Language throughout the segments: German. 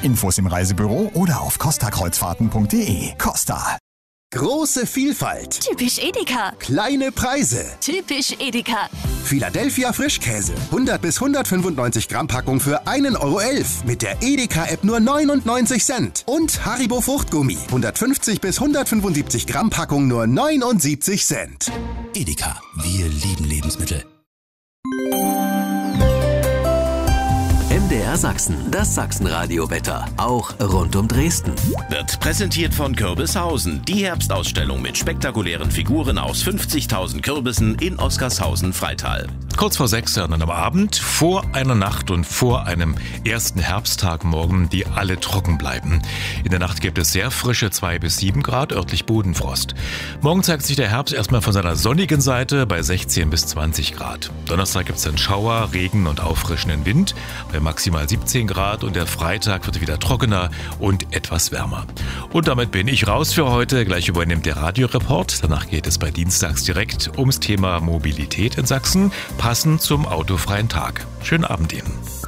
Infos im Reisebüro oder auf costakreuzfahrten.de. Costa. Große Vielfalt. Typisch Edeka. Kleine Preise. Typisch Edeka. Philadelphia Frischkäse. 100 bis 195 Gramm Packung für 1,11 € mit der Edeka-App nur 99 Cent. Und Haribo Fruchtgummi. 150 bis 175 Gramm Packung nur 79 Cent. Edeka. Wir lieben Lebensmittel. MDR Sachsen, das Sachsenradio-Wetter, auch rund um Dresden. Wird präsentiert von Kürbishausen, die Herbstausstellung mit spektakulären Figuren aus 50.000 Kürbissen in Oskarshausen-Freital. Kurz vor 6 an einem Abend, vor einer Nacht und vor einem ersten Herbsttag morgen, die alle trocken bleiben. In der Nacht gibt es sehr frische 2 bis 7 Grad, örtlich Bodenfrost. Morgen zeigt sich der Herbst erstmal von seiner sonnigen Seite bei 16 bis 20 Grad. Donnerstag gibt es dann Schauer, Regen und auffrischenden Wind bei maximal 17 Grad und der Freitag wird wieder trockener und etwas wärmer. Und damit bin ich raus für heute. Gleich übernimmt der Radioreport. Danach geht es bei Dienstags direkt ums Thema Mobilität in Sachsen, passend zum autofreien Tag. Schönen Abend Ihnen.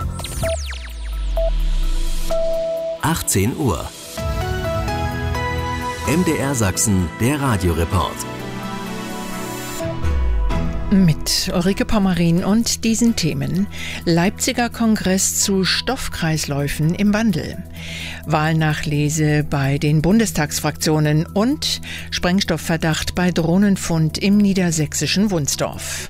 18 Uhr. MDR Sachsen, der Radioreport. Mit Ulrike Pommerin und diesen Themen. Leipziger Kongress zu Stoffkreisläufen im Wandel. Wahlnachlese bei den Bundestagsfraktionen und Sprengstoffverdacht bei Drohnenfund im niedersächsischen Wunsdorf.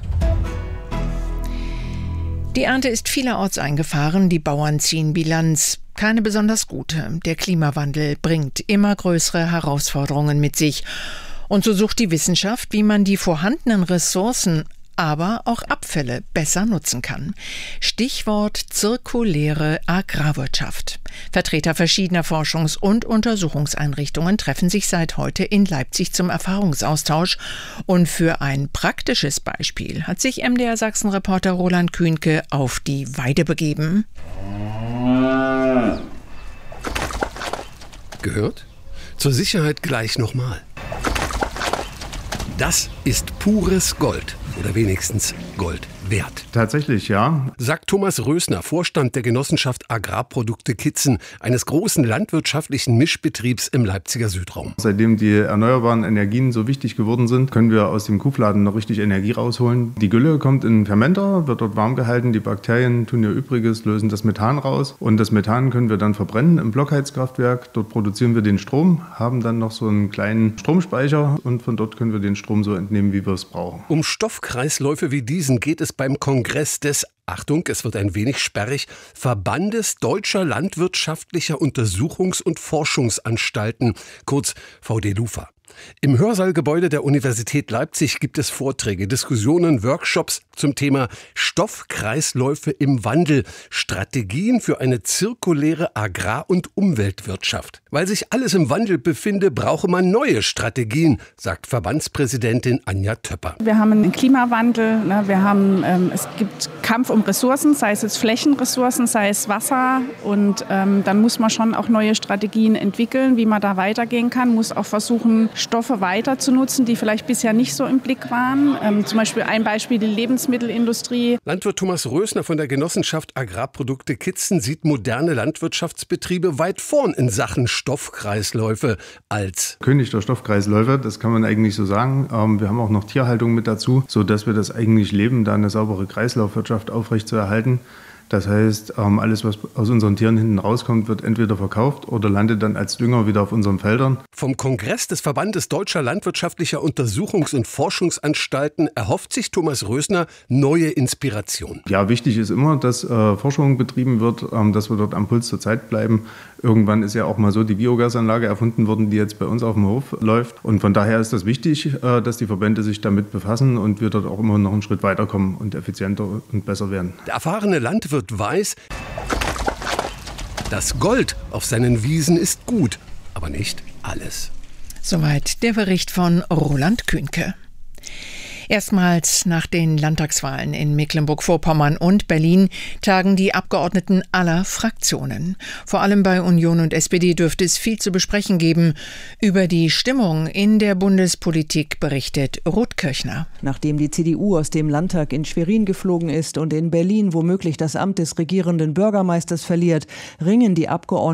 Die Ernte ist vielerorts eingefahren, die Bauern ziehen Bilanz. Keine besonders gute. Der Klimawandel bringt immer größere Herausforderungen mit sich. Und so sucht die Wissenschaft, wie man die vorhandenen Ressourcen, aber auch Abfälle besser nutzen kann. Stichwort zirkuläre Agrarwirtschaft. Vertreter verschiedener Forschungs- und Untersuchungseinrichtungen treffen sich seit heute in Leipzig zum Erfahrungsaustausch. Und für ein praktisches Beispiel hat sich MDR Sachsen-Reporter Roland Kühnke auf die Weide begeben. Gehört? Zur Sicherheit gleich nochmal. Das ist pures Gold. Oder wenigstens Gold wert. Tatsächlich, ja. Sagt Thomas Rösner, Vorstand der Genossenschaft Agrarprodukte Kitzen, eines großen landwirtschaftlichen Mischbetriebs im Leipziger Südraum. Seitdem die erneuerbaren Energien so wichtig geworden sind, können wir aus dem Kuhfladen noch richtig Energie rausholen. Die Gülle kommt in den Fermenter, wird dort warm gehalten, die Bakterien tun ihr Übriges, lösen das Methan raus und das Methan können wir dann verbrennen im Blockheizkraftwerk. Dort produzieren wir den Strom, haben dann noch so einen kleinen Stromspeicher und von dort können wir den Strom so entnehmen, wie wir es brauchen. Um Stoffkreisläufe wie diesen geht es beim Kongress des, Achtung, es wird ein wenig sperrig, Verbandes Deutscher Landwirtschaftlicher Untersuchungs- und Forschungsanstalten, kurz VDLUFA. Im Hörsaalgebäude der Universität Leipzig gibt es Vorträge, Diskussionen, Workshops zum Thema Stoffkreisläufe im Wandel, Strategien für eine zirkuläre Agrar- und Umweltwirtschaft. Weil sich alles im Wandel befinde, brauche man neue Strategien, sagt Verbandspräsidentin Anja Töpper. Wir haben einen Klimawandel, es gibt Kampf um Ressourcen, sei es jetzt Flächenressourcen, sei es Wasser und dann muss man schon auch neue Strategien entwickeln, wie man da weitergehen kann, muss auch versuchen, Stoffe weiter zu nutzen, die vielleicht bisher nicht so im Blick waren. Zum Beispiel ein Beispiel die Lebensmittelindustrie. Landwirt Thomas Rösner von der Genossenschaft Agrarprodukte Kitzen sieht moderne Landwirtschaftsbetriebe weit vorn in Sachen Stoffkreisläufe als König der Stoffkreisläufe, das kann man eigentlich so sagen. Wir haben auch noch Tierhaltung mit dazu, sodass wir das eigentlich leben, da eine saubere Kreislaufwirtschaft aufrechtzuerhalten. Das heißt, alles, was aus unseren Tieren hinten rauskommt, wird entweder verkauft oder landet dann als Dünger wieder auf unseren Feldern. Vom Kongress des Verbandes Deutscher Landwirtschaftlicher Untersuchungs- und Forschungsanstalten erhofft sich Thomas Rösner neue Inspiration. Ja, wichtig ist immer, dass Forschung betrieben wird, dass wir dort am Puls zur Zeit bleiben. Irgendwann ist ja auch mal so die Biogasanlage erfunden worden, die jetzt bei uns auf dem Hof läuft. Und von daher ist das wichtig, dass die Verbände sich damit befassen und wir dort auch immer noch einen Schritt weiterkommen und effizienter und besser werden. Der erfahrene Landwirt weiß, das Gold auf seinen Wiesen ist gut, aber nicht alles. Soweit der Bericht von Roland Kühnke. Erstmals nach den Landtagswahlen in Mecklenburg-Vorpommern und Berlin tagen die Abgeordneten aller Fraktionen. Vor allem bei Union und SPD dürfte es viel zu besprechen geben. Über die Stimmung in der Bundespolitik berichtet Ruth Kirchner. Nachdem die CDU aus dem Landtag in Schwerin geflogen ist und in Berlin womöglich das Amt des regierenden Bürgermeisters verliert, ringen die Abgeordneten